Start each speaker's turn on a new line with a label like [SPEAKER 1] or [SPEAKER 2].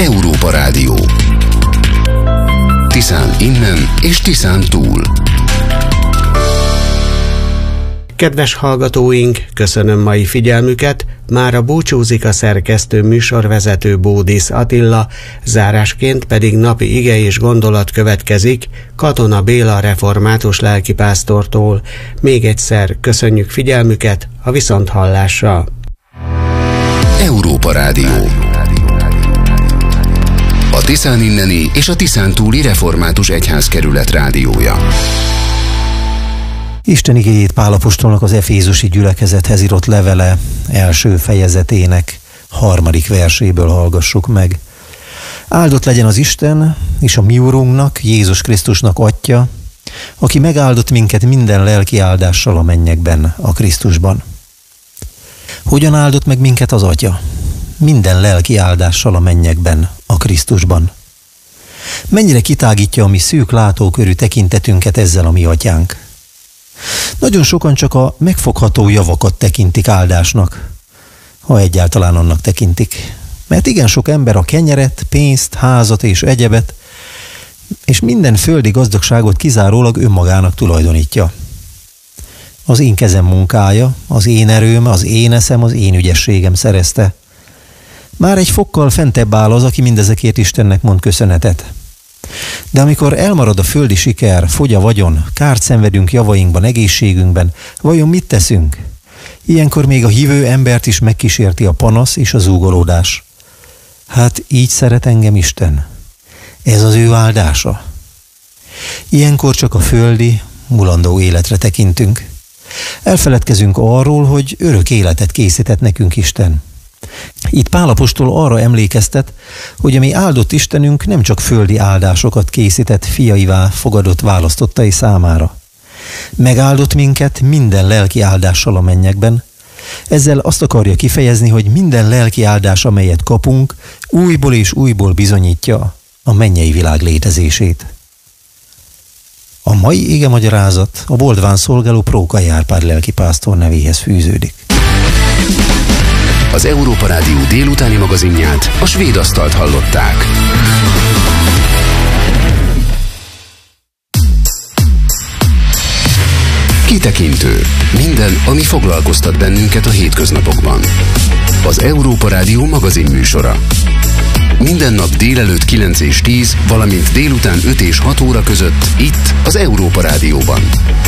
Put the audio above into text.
[SPEAKER 1] Európa Rádió. Tiszán innen és Tiszán túl.
[SPEAKER 2] Kedves hallgatóink, köszönöm mai figyelmüket, mára búcsúzik a szerkesztő műsorvezető Bódis Attila, zárásként pedig napi ige és gondolat következik Katona Béla református lelkipásztortól. Még egyszer köszönjük figyelmüket, a viszonthallásra.
[SPEAKER 1] Európa Rádió. A Tiszán inneni és a Tiszán túli református egyházkerület rádiója.
[SPEAKER 3] Isten igéjét Pál apostolnak az efézusi gyülekezethez írott levele első fejezetének 3. verséből hallgassuk meg. Áldott legyen az Isten és a mi Urunknak, Jézus Krisztusnak Atyja, aki megáldott minket minden lelki áldással a mennyekben, a Krisztusban. Hogyan áldott meg minket az Atya? Minden lelki áldással a mennyekben, a Krisztusban. Mennyire kitágítja a mi szűk látókörű tekintetünket ezzel a mi Atyánk? Nagyon sokan csak a megfogható javakat tekintik áldásnak, ha egyáltalán annak tekintik. Mert igen sok ember a kenyeret, pénzt, házat és egyebet, és minden földi gazdagságot kizárólag önmagának tulajdonítja. Az én kezem munkája, az én erőm, az én eszem, az én ügyességem szerezte. Már egy fokkal fentebb áll az, aki mindezekért Istennek mond köszönetet. De amikor elmarad a földi siker, fogy a vagyon, kárt szenvedünk javainkban, egészségünkben, vajon mit teszünk? Ilyenkor még a hívő embert is megkísérti a panasz és a zúgolódás. Hát így szeret engem Isten. Ez az ő áldása. Ilyenkor csak a földi, mulandó életre tekintünk. Elfeledkezünk arról, hogy örök életet készített nekünk Isten. Itt Pál apostol arra emlékeztet, hogy a mi áldott Istenünk nem csak földi áldásokat készített fiaivá fogadott választottai számára. Megáldott minket minden lelki áldással a mennyekben. Ezzel azt akarja kifejezni, hogy minden lelki áldás, amelyet kapunk, újból és újból bizonyítja a mennyei világ létezését. A mai igemagyarázat a Boldván szolgáló Prókai Árpád lelkipásztor nevéhez fűződik.
[SPEAKER 1] Az Európa Rádió délutáni magazinját, a Svéd asztalt hallották. Kitekintő. Minden, ami foglalkoztat bennünket a hétköznapokban. Az Európa Rádió magazin műsora. Minden nap délelőtt 9 és 10, valamint délután 5 és 6 óra között itt az Európa Rádióban.